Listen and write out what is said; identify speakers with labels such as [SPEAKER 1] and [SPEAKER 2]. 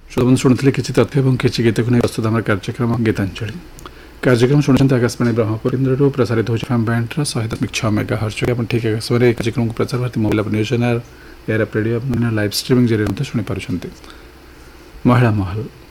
[SPEAKER 1] श्रोता शुणुले किसी तथ्य और किसी गीत को नहीं प्रस्तुत आम कार्यक्रम गीतांजलि कार्यक्रम शुणुंट आकाशवाणी ब्रह्मपुर केन्द्र प्रसारित होम बैंड 100.6 मेगाहर्ट्ज ठीक आकाशवाणी कार्यक्रम को प्रचार Bharti mobile news channel air radio live streaming जरिए शुणी पार्टी महिला महल।